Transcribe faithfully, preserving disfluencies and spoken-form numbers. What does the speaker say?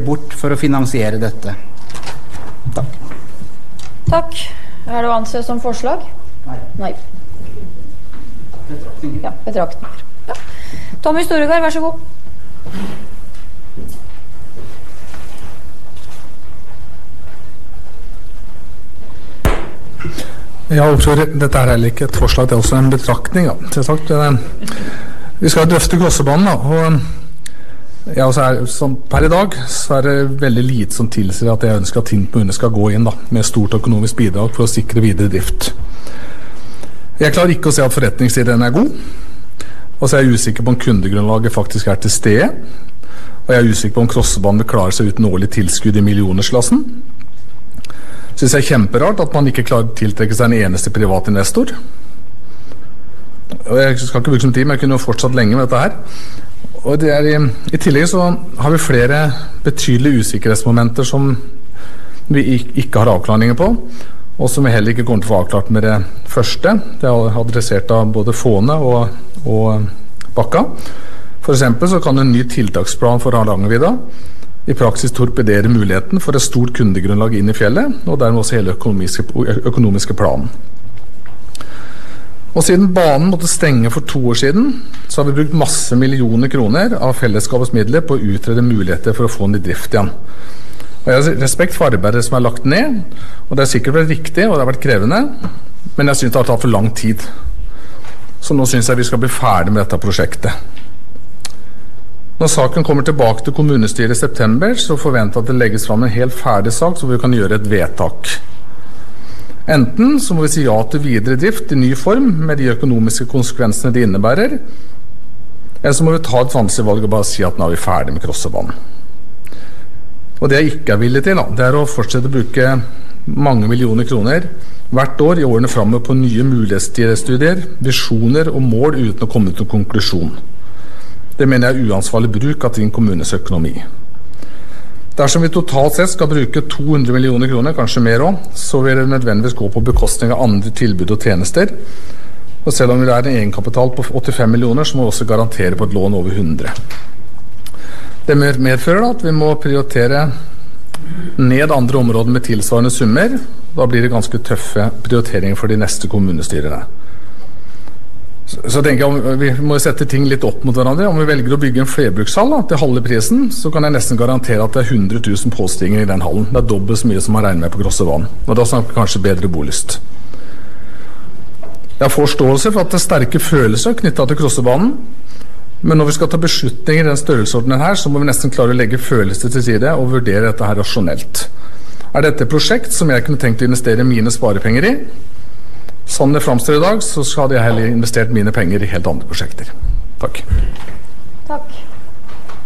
bort for å finansiere dette. Takk. Takk. Er det å anse som forslag? Nei. Nei. Betraktninger. Ja, betraktninger. Ja. Tommy Storegard, vær så god. Ja, dette er heller ikke et forslag, det er også en betraktning. Ja. Sagt, vi skal drøfte Grossebanen, da, og ja, så er, som per i dag så er det veldig lite som tilsier at jeg ønsker at Tinn kommune skal gå inn da, med stort økonomisk bidrag for å sikre videre drift. Jeg klarer ikke å se at forretningsideen er god, og så er jeg usikker på om kundegrunnlaget faktisk er til stede, og jeg er usikker på om Grossebanen vil klare seg uten årlig tilskudd i millionersklassen. Synes jeg er kjemperart at man ikke klarer å tiltrekke seg en eneste privat investor. Og jeg skal ikke bruke som tid, men jeg kunne jo fortsatt lenge med dette her. Og det er i, i tillegg så har vi flere betydelige usikkerhetsmomenter som vi ikke har avklaringer på, og som vi heller ikke kommer til å få avklart med det første. Det er adressert av både Fåne og, og Bakka. For eksempel så kan en ny tiltaksplan for Hardangervidda i praksis torpedere muligheten for et stort kundegrunnlag inn i fjellet, og dermed også hele økonomiske, økonomiske planen. Og siden banen måtte stenge for to år siden, så har vi brukt masse millioner kroner av fellesskapets midler på å utrede muligheter for å få den i drift igjen. Og jeg har respekt for arbeidet som er lagt ned, og det har sikkert vært riktig, og det har vært krevende, men jeg synes det har tatt for lang tid. Så nå synes jeg vi skal bli ferdig med dette prosjektet. Når saken kommer tilbake til kommunestyret i september, så forventer jeg at det legges fram en helt ferdig sak, så vi kan gjøre et vedtak. Enten så må vi si ja til videre drift i ny form, med de økonomiske konsekvensene det innebærer, eller så må vi ta et vanskelig valg og bare si at nå er vi ferdig med Grossebanen. Og det jeg ikke er villig til, da, det er å fortsette å bruke mange millioner kroner hvert år i årene fremover på nye mulighetsstudier, visjoner og mål uten å komme til konklusjon. Det mener jeg er uansvarlig bruk av din kommunes økonomi. Dersom vi totalt sett skal bruke to hundre millioner kroner, kanskje mer også, så vil det nødvendigvis gå på bekostning av andre tilbud og tjenester. Og selv om vi er en egenkapital på åttifem millioner, så må vi også garantere på et lån over hundre. Det medfører at vi må prioritere ned andre områder med tilsvarende summer. Da blir det ganske tøffe prioriteringer for de neste kommunestyrene. Så, så tenker jeg om vi må sette ting litt opp mot hverandre. Om vi velger å bygge en flerbrukshall da, til halve prisen, så kan jeg nesten garantere at det er hundre tusen påstigninger i den hallen. Det er dobbelt så mye som man regner med på Grossebanen. Og da snakker vi kanskje bedre bolyst. Jeg har forståelse for at det er sterke følelser knyttet til Grossebanen, men når vi skal ta beslutninger i den størrelsesordenen her, så må vi nesten klare å legge følelser til side og vurdere dette her rasjonelt. Er dette et prosjekt som jeg kunne tenkt å investere mine sparepenger i? Sånn det framstår i dag, så hadde jeg heller investert mine penger i helt andre prosjekter. Takk. Takk.